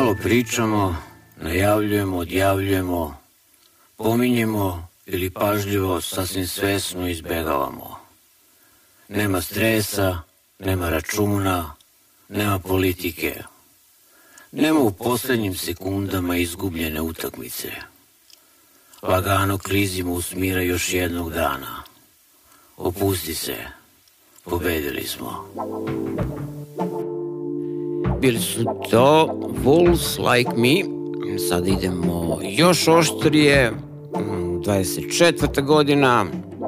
Malo pričamo, najavljujemo, odjavljujemo, pominjemo ili pažljivo sasvim svesno izbegavamo. Nema stresa, nema računa, nema politike. Nema u posljednjim sekundama izgubljene utakmice. Lagano klizimo u smira još jednog dana. Opusti se, pobedili smo. Bili su to Wolves Like Me. Sad idemo još oštrije. 24. godina,